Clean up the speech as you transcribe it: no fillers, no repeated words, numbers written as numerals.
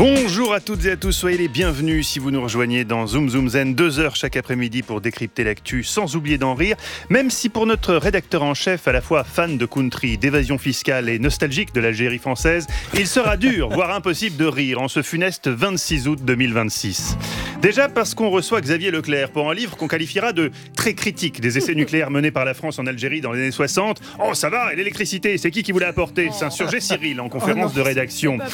Bonjour à toutes et à tous, soyez les bienvenus si vous nous rejoignez dans Zoom Zoom Zen, 2 heures chaque après-midi pour décrypter l'actu sans oublier d'en rire, même si pour notre rédacteur en chef, à la fois fan de country, d'évasion fiscale et nostalgique de l'Algérie française, il sera dur, voire impossible de rire en ce funeste 26 août 2026. Déjà parce qu'on reçoit Xavier Leclerc pour un livre qu'on qualifiera de très critique des essais nucléaires menés par la France en Algérie dans les années 60. Oh ça va, et l'électricité, c'est qui vous l'a apporté? S'insurgeait Cyril en conférence de rédaction.